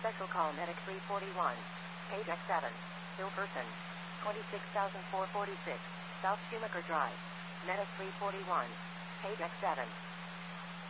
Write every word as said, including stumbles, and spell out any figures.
Special call Medic three forty-one. Page X seven. Ill person. twenty-six thousand four hundred forty-six. South Schumacher Drive. Medic three forty-one. Page X seven.